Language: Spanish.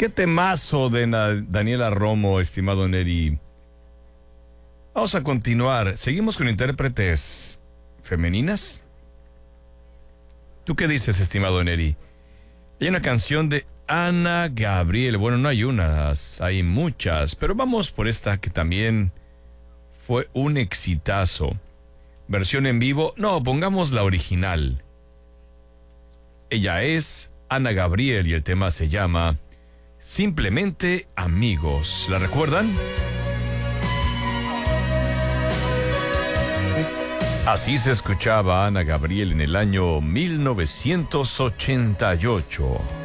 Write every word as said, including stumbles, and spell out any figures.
Qué temazo de Na- Daniela Romo, estimado Neri. Vamos a continuar. Seguimos con intérpretes femeninas. ¿Tú qué dices, estimado Neri? Hay una canción de Ana Gabriel. Bueno, no hay unas, hay muchas, pero vamos por esta que también fue un exitazo. Versión en vivo, no, pongamos la original. Ella es Ana Gabriel y el tema se llama Simplemente Amigos. ¿La recuerdan? Así se escuchaba Ana Gabriel en el año mil novecientos ochenta y ocho.